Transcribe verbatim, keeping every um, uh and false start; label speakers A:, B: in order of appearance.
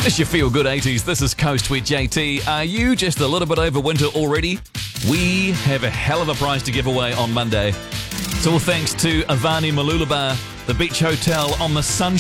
A: It's your Feel Good eighties. This is Coast with J T. Are you just a little bit over winter already? We have a hell of a prize to give away on Monday. It's all thanks to Avani Malulabar, the beach hotel on the Sunshine